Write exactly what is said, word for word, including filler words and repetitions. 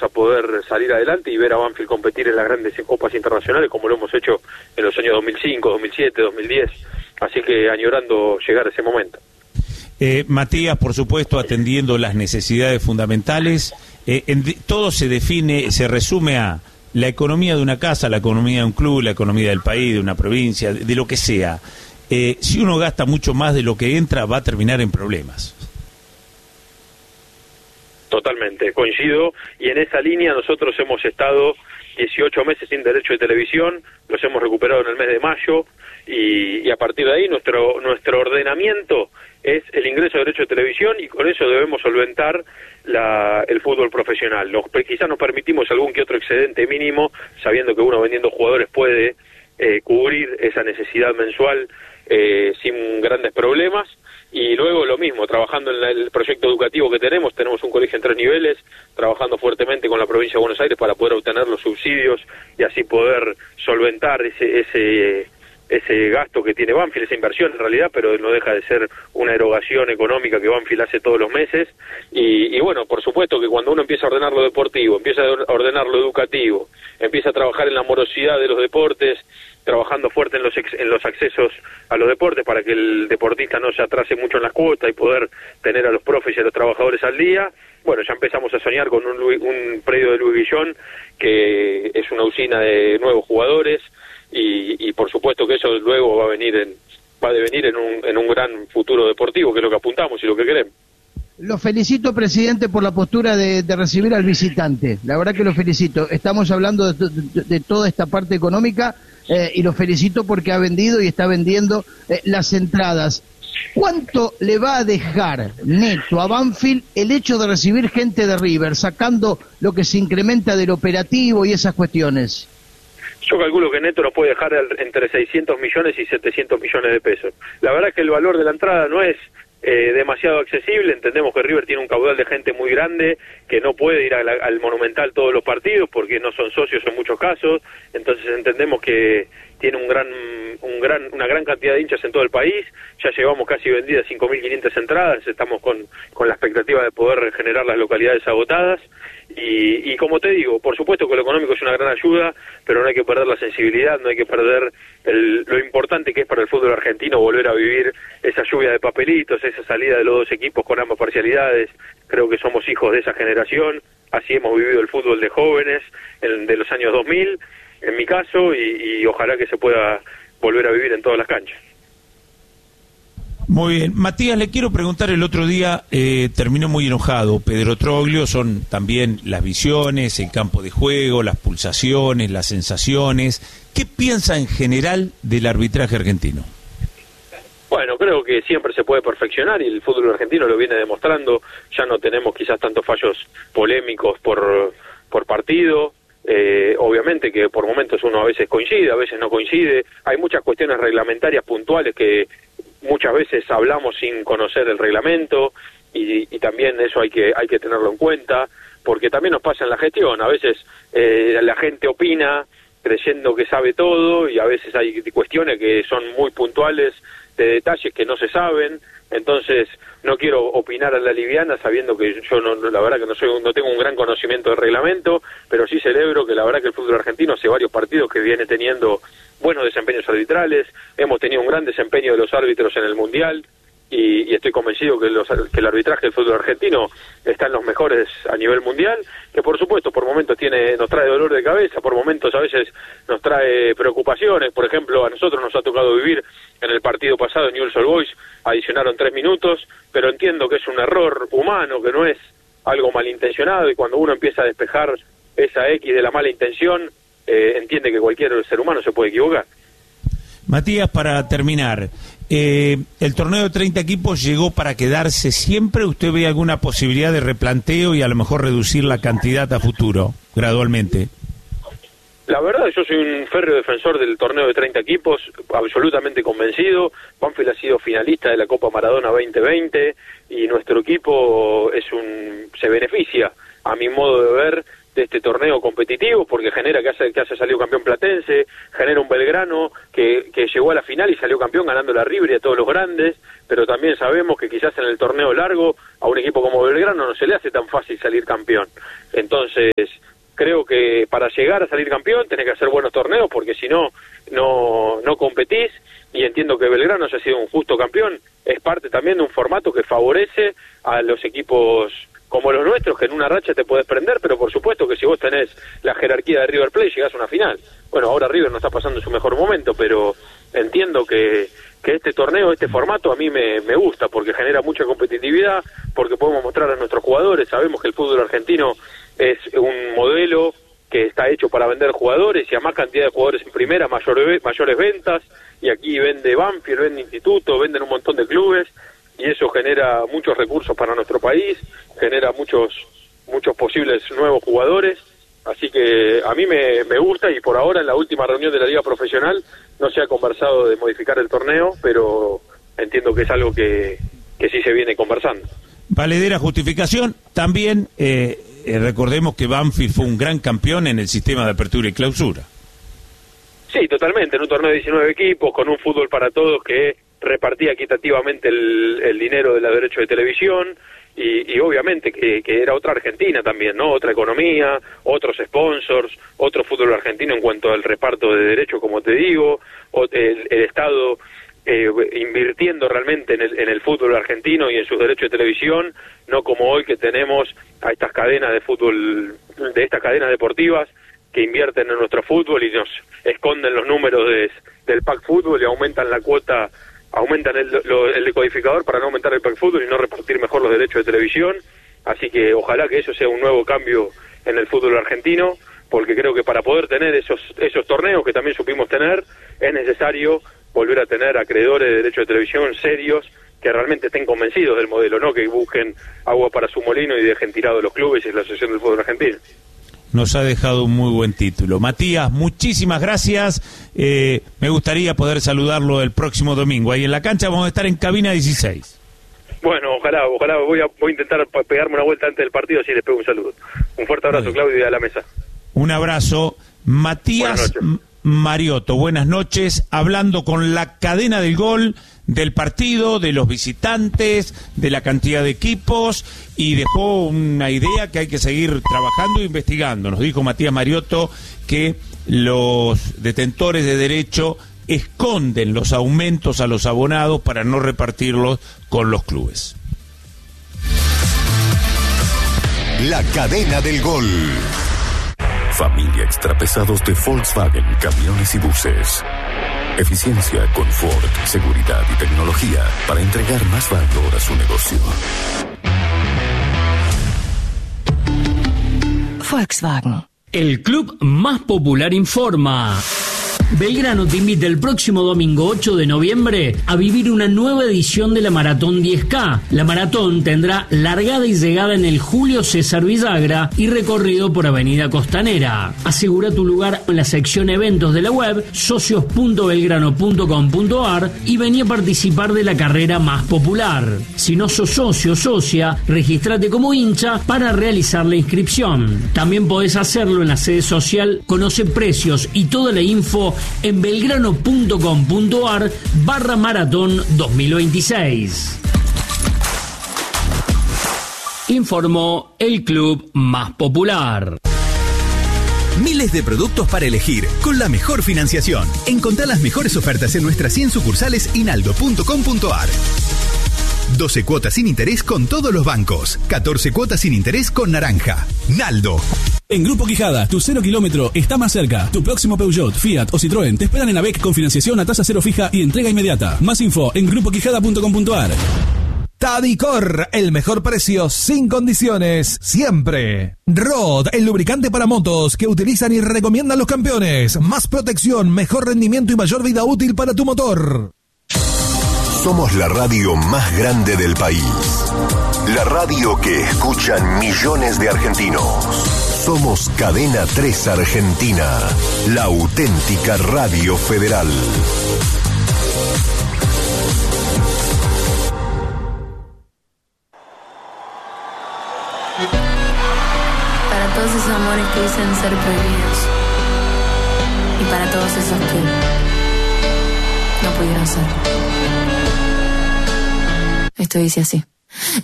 a poder salir adelante y ver a Banfield competir en las grandes copas internacionales como lo hemos hecho en los años dos mil cinco, dos mil siete, dos mil diez, así que añorando llegar a ese momento. Eh, Matías, por supuesto, atendiendo las necesidades fundamentales, eh, en, todo se define, se resume a la economía de una casa, la economía de un club, la economía del país, de una provincia, de, de lo que sea. Eh, si uno gasta mucho más de lo que entra, va a terminar en problemas. Totalmente, coincido, y en esa línea nosotros hemos estado dieciocho meses sin derecho de televisión, los hemos recuperado en el mes de mayo, y, y a partir de ahí nuestro nuestro ordenamiento es el ingreso de derecho de televisión, y con eso debemos solventar la, el fútbol profesional. Nos, quizás nos permitimos algún que otro excedente mínimo, sabiendo que uno vendiendo jugadores puede eh, cubrir esa necesidad mensual eh, sin grandes problemas. Y luego lo mismo, trabajando en la, el proyecto educativo que tenemos, tenemos un colegio en tres niveles, trabajando fuertemente con la provincia de Buenos Aires para poder obtener los subsidios y así poder solventar ese ese ese gasto que tiene Banfield, esa inversión en realidad, pero no deja de ser una erogación económica que Banfield hace todos los meses. Y, y bueno, por supuesto que cuando uno empieza a ordenar lo deportivo, empieza a ordenar lo educativo, empieza a trabajar en la morosidad de los deportes, trabajando fuerte en los ex, en los accesos a los deportes para que el deportista no se atrase mucho en las cuotas y poder tener a los profes y a los trabajadores al día. Bueno, ya empezamos a soñar con un, un predio de Louis Vuitton que es una usina de nuevos jugadores y, y por supuesto que eso luego va a venir en va a devenir en un, en un gran futuro deportivo, que es lo que apuntamos y lo que queremos. Lo felicito, presidente, por la postura de, de recibir al visitante. La verdad que lo felicito. Estamos hablando de, de, de toda esta parte económica eh, y lo felicito porque ha vendido y está vendiendo eh, las entradas. ¿Cuánto le va a dejar neto a Banfield el hecho de recibir gente de River, sacando lo que se incrementa del operativo y esas cuestiones? Yo calculo que neto nos puede dejar entre seiscientos millones y setecientos millones de pesos. La verdad que el valor de la entrada no es eh, demasiado accesible. Entendemos que River tiene un caudal de gente muy grande que no puede ir a la, al Monumental todos los partidos porque no son socios en muchos casos. Entonces entendemos que tiene un gran, un gran, una gran cantidad de hinchas en todo el país. Ya llevamos casi vendidas cinco mil quinientas entradas. Estamos con, con la expectativa de poder regenerar las localidades agotadas. Y, y como te digo, por supuesto que lo económico es una gran ayuda, pero no hay que perder la sensibilidad, no hay que perder el, lo importante que es para el fútbol argentino volver a vivir esa lluvia de papelitos, esa salida de los dos equipos con ambas parcialidades. Creo que somos hijos de esa generación, así hemos vivido el fútbol de jóvenes en, de los años dos mil, en mi caso, y, y ojalá que se pueda volver a vivir en todas las canchas. Muy bien. Matías, le quiero preguntar, el otro día eh, terminó muy enojado Pedro Troglio, son también las visiones, el campo de juego, las pulsaciones, las sensaciones. ¿Qué piensa en general del arbitraje argentino? Bueno, creo que siempre se puede perfeccionar y el fútbol argentino lo viene demostrando. Ya no tenemos quizás tantos fallos polémicos por, por partido. Eh, obviamente que por momentos uno a veces coincide, a veces no coincide. Hay muchas cuestiones reglamentarias puntuales que muchas veces hablamos sin conocer el reglamento y, y también eso hay que hay que tenerlo en cuenta, porque también nos pasa en la gestión. A veces eh, la gente opina creyendo que sabe todo y a veces hay cuestiones que son muy puntuales de detalles que no se saben. Entonces no quiero opinar a la liviana sabiendo que yo no, la verdad que no soy no tengo un gran conocimiento del reglamento, pero sí celebro que la verdad que el fútbol argentino hace varios partidos que viene teniendo buenos desempeños arbitrales. Hemos tenido un gran desempeño de los árbitros en el Mundial y, y estoy convencido que, los, que el arbitraje del fútbol argentino está en los mejores a nivel mundial, que por supuesto por momentos tiene nos trae dolor de cabeza, por momentos a veces nos trae preocupaciones. Por ejemplo, a nosotros nos ha tocado vivir en el partido pasado en Newell's Old Boys, adicionaron tres minutos, pero entiendo que es un error humano, que no es algo malintencionado, y cuando uno empieza a despejar esa X de la mala intención, eh, entiende que cualquier ser humano se puede equivocar. Matías, para terminar, eh, ¿el torneo de treinta equipos llegó para quedarse siempre? ¿Usted ve alguna posibilidad de replanteo y a lo mejor reducir la cantidad a futuro, gradualmente? La verdad, yo soy un férreo defensor del torneo de treinta equipos, absolutamente convencido. Banfield ha sido finalista de la Copa Maradona veinte veinte y nuestro equipo es un se beneficia a mi modo de ver, de este torneo competitivo, porque genera que hace, que hace salió campeón Platense, genera un Belgrano que, que llegó a la final y salió campeón ganando la River y a todos los grandes, pero también sabemos que quizás en el torneo largo a un equipo como Belgrano no se le hace tan fácil salir campeón. Entonces, creo que para llegar a salir campeón tenés que hacer buenos torneos, porque si no, no, no competís, y entiendo que Belgrano haya sido un justo campeón, es parte también de un formato que favorece a los equipos como los nuestros, que en una racha te puedes prender, pero por supuesto que si vos tenés la jerarquía de River Plate llegás a una final. Bueno, ahora River no está pasando su mejor momento, pero entiendo que, que este torneo, este formato a mí me, me gusta, porque genera mucha competitividad, porque podemos mostrar a nuestros jugadores, sabemos que el fútbol argentino es un modelo que está hecho para vender jugadores, y a más cantidad de jugadores en primera, mayor, mayores ventas, y aquí vende Banfield, vende Instituto, venden un montón de clubes, y eso genera muchos recursos para nuestro país, genera muchos muchos posibles nuevos jugadores, así que a mí me, me gusta, y por ahora en la última reunión de la Liga Profesional no se ha conversado de modificar el torneo, pero entiendo que es algo que, que sí se viene conversando. Valedera justificación, también eh, eh, recordemos que Banfield fue un gran campeón en el sistema de apertura y clausura. Sí, totalmente, en un torneo de diecinueve equipos, con un fútbol para todos que repartía equitativamente el, el dinero de los derechos de televisión, y, y obviamente que, que era otra Argentina también, ¿no? Otra economía, otros sponsors, otro fútbol argentino en cuanto al reparto de derechos, como te digo, o el, el Estado eh, invirtiendo realmente en el, en el fútbol argentino y en sus derechos de televisión, no como hoy que tenemos a estas cadenas de fútbol, de estas cadenas deportivas que invierten en nuestro fútbol y nos esconden los números de, del Pack Fútbol y aumentan la cuota, aumentan el, lo, el decodificador para no aumentar el Pack Fútbol y no repartir mejor los derechos de televisión. Así que ojalá que eso sea un nuevo cambio en el fútbol argentino, porque creo que para poder tener esos esos torneos que también supimos tener, es necesario volver a tener acreedores de derechos de televisión serios, que realmente estén convencidos del modelo, no que busquen agua para su molino y dejen tirados los clubes y la Asociación del Fútbol Argentino. Nos ha dejado un muy buen título. Matías, muchísimas gracias. Eh, me gustaría poder saludarlo el próximo domingo. Ahí en la cancha vamos a estar en cabina dieciséis. Bueno, ojalá, ojalá. Voy a, voy a intentar pegarme una vuelta antes del partido, así les pego un saludo. Un fuerte abrazo, Claudio, y a la mesa. Un abrazo. Matías Mariotto, buenas noches. Hablando con la cadena del gol, del partido, de los visitantes, de la cantidad de equipos, y dejó una idea que hay que seguir trabajando e investigando. Nos dijo Matías Mariotto que los detentores de derecho esconden los aumentos a los abonados para no repartirlos con los clubes. La cadena del gol. Familia Extrapesados de Volkswagen, camiones y buses. Eficiencia, confort, seguridad y tecnología para entregar más valor a su negocio. Volkswagen. El club más popular informa. Belgrano te invita el próximo domingo ocho de noviembre a vivir una nueva edición de la Maratón diez K. La maratón tendrá largada y llegada en el Julio César Villagra y recorrido por Avenida Costanera. Asegura tu lugar en la sección eventos de la web socios punto belgrano punto com punto ar y vení a participar de la carrera más popular. Si no sos socio o socia, registrate como hincha para realizar la inscripción. También podés hacerlo en la sede social. Conoce precios y toda la info en belgrano punto com punto ar barra maratón dos mil veintiséis. Informó el club más popular. Miles de productos para elegir, con la mejor financiación. Encontrá las mejores ofertas en nuestras cien sucursales y naldo punto com punto ar. doce cuotas sin interés con todos los bancos. catorce cuotas sin interés con Naranja. Naldo. En Grupo Quijada, tu cero kilómetro está más cerca. Tu próximo Peugeot, Fiat o Citroën te esperan en AVEC con financiación a tasa cero fija y entrega inmediata. Más info en grupo quijada punto com punto ar. Tadicor, el mejor precio sin condiciones, siempre. Rod, el lubricante para motos que utilizan y recomiendan los campeones. Más protección, mejor rendimiento y mayor vida útil para tu motor. Somos la radio más grande del país. La radio que escuchan millones de argentinos. Somos Cadena tres Argentina, la auténtica radio federal. todos esos amores que dicen ser prohibidos. Y para todos esos que no pudieron ser. Esto dice así.